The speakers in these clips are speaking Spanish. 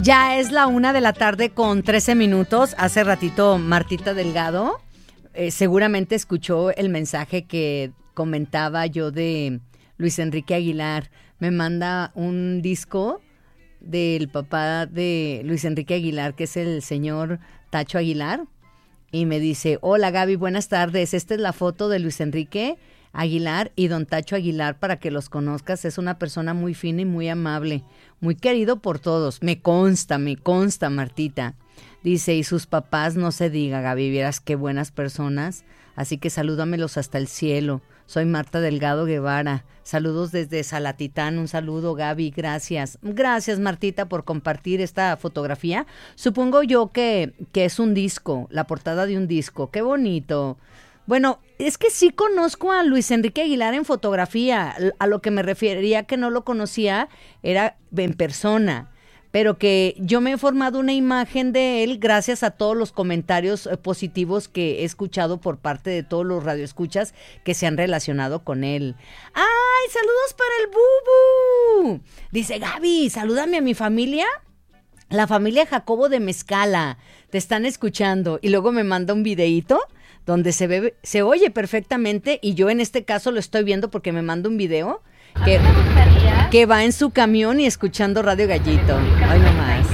Ya es la 1:13 p.m. Hace ratito Martita Delgado seguramente escuchó el mensaje que comentaba yo de Luis Enrique Aguilar. Me manda un disco del papá de Luis Enrique Aguilar, que es el señor Tacho Aguilar, y me dice: hola Gaby, buenas tardes, esta es la foto de Luis Enrique Aguilar y don Tacho Aguilar para que los conozcas. Es una persona muy fina y muy amable, muy querido por todos. Me consta, Martita. Dice, y sus papás, no se diga, Gaby, vieras qué buenas personas, así que salúdamelos hasta el cielo. Soy Marta Delgado Guevara. Saludos desde Salatitán. Un saludo, Gaby. Gracias. Gracias, Martita, por compartir esta fotografía. Supongo yo que es un disco, la portada de un disco. Qué bonito. Bueno, es que sí conozco a Luis Enrique Aguilar en fotografía. A lo que me refería que no lo conocía era en persona, pero que yo me he formado una imagen de él gracias a todos los comentarios positivos que he escuchado por parte de todos los radioescuchas que se han relacionado con él. ¡Ay, saludos para el Bubu! Dice, Gaby, salúdame a mi familia, la familia Jacobo de Mezcala. Te están escuchando. Y luego me manda un videíto donde se oye perfectamente, y yo en este caso lo estoy viendo porque me manda un video que va en su camión y escuchando Radio Gallito. Ay, no más.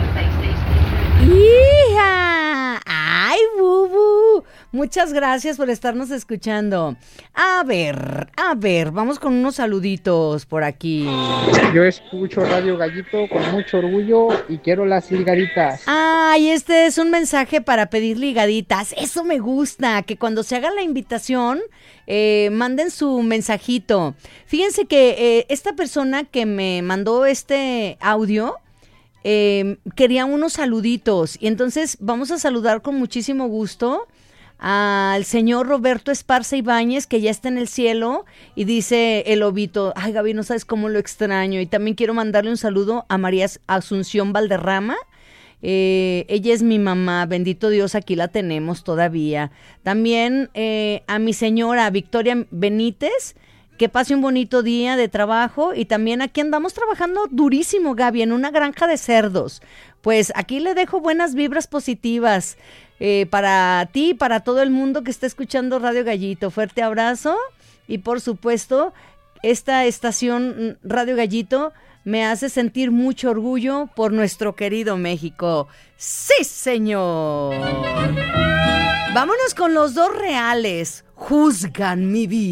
¡Hija! ¡Ay, Bubu! Muchas gracias por estarnos escuchando. A ver, vamos con unos saluditos por aquí. Yo escucho Radio Gallito con mucho orgullo y quiero las ligaditas. Ay, este es un mensaje para pedir ligaditas. Eso me gusta, que cuando se haga la invitación, manden su mensajito. Fíjense que esta persona que me mandó este audio quería unos saluditos, y entonces vamos a saludar con muchísimo gusto al señor Roberto Esparza Ibáñez, que ya está en el cielo, y dice el Lobito, ay Gaby, no sabes cómo lo extraño. Y también quiero mandarle un saludo a María Asunción Valderrama. Ella es mi mamá, bendito Dios, aquí la tenemos todavía. También a mi señora Victoria Benítez, que pase un bonito día de trabajo. Y también aquí andamos trabajando durísimo, Gaby, en una granja de cerdos. Pues aquí le dejo buenas vibras positivas para ti, para todo el mundo que está escuchando Radio Gallito. Fuerte abrazo, y por supuesto esta estación Radio Gallito me hace sentir mucho orgullo por nuestro querido México. ¡Sí, señor! Vámonos con los dos reales. Juzgan mi vida.